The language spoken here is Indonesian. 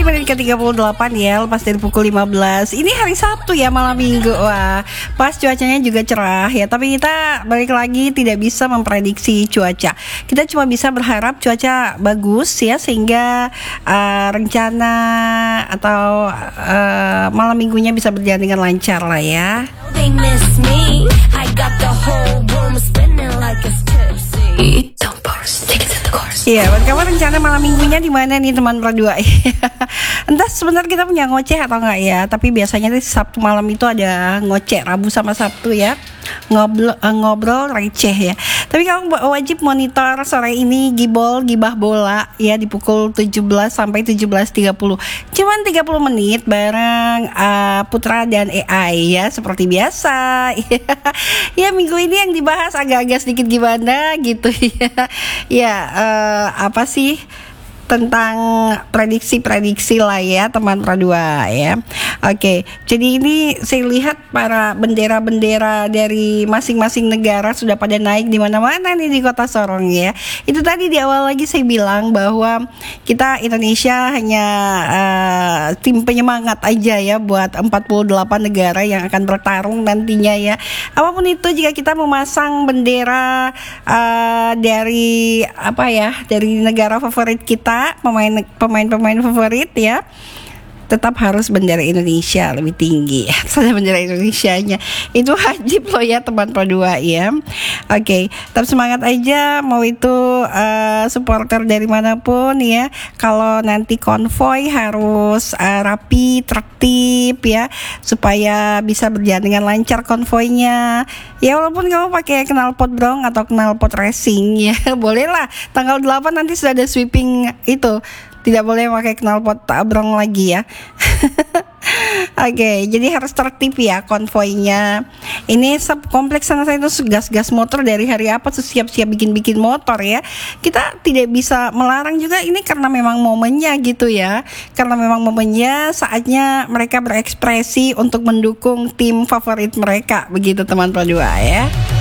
menit ke-38 ya, lepas dari pukul 15. Ini hari Sabtu ya, malam minggu. Wah, pas cuacanya juga cerah ya. Tapi kita balik lagi tidak bisa memprediksi cuaca. Kita cuma bisa berharap cuaca bagus ya, sehingga rencana atau malam minggunya bisa berjalan dengan lancar lah ya. They miss me. I got the whole room spinning like it's tipsy. Don't burst, take it to the course. Iya, buat kamu rencana malam minggunya di mana nih teman berdua? Entah sebenarnya kita punya ngoceh atau enggak ya, tapi biasanya di Sabtu malam itu ada ngoceh, Rabu sama Sabtu ya. Ngobrol receh ya. Tapi kamu wajib monitor sore ini gibah bola ya di pukul 17 sampai 17.30. Cuman 30 menit bareng Putra dan AI ya, seperti biasa. Ya, minggu ini yang dibahas agak-agak sedikit gimana gitu ya. Ya, apa sih? Tentang prediksi lah ya teman Pradua ya. Oke, jadi ini saya lihat para bendera-bendera dari masing-masing negara sudah pada naik di mana-mana nih di Kota Sorong ya. Itu tadi di awal lagi saya bilang bahwa kita Indonesia hanya tim penyemangat aja ya buat 48 negara yang akan bertarung nantinya ya. Apapun itu, jika kita memasang bendera dari dari negara favorit kita, pemain favorit ya, tetap harus bendera Indonesia lebih tinggi. Ada bendera Indonesianya. Itu wajib loh ya teman Pro2 ya. Oke, tetap semangat aja, mau itu supporter dari manapun ya. Kalau nanti konvoy harus rapi, tertib ya, supaya bisa berjalan dengan lancar konvoynya. Ya, walaupun kamu pakai knalpot brong atau knalpot racing ya, bolehlah. Tanggal 8 nanti sudah ada sweeping itu. Tidak boleh pakai knalpot brong lagi ya. Oke, jadi harus tertib ya konvoynya. Ini kompleks sana saya itu gas motor dari hari apa tuh siap-siap bikin motor ya. Kita tidak bisa melarang juga, ini karena memang momennya gitu ya. Karena memang momennya, saatnya mereka berekspresi untuk mendukung tim favorit mereka. Begitu teman Pro2 ya.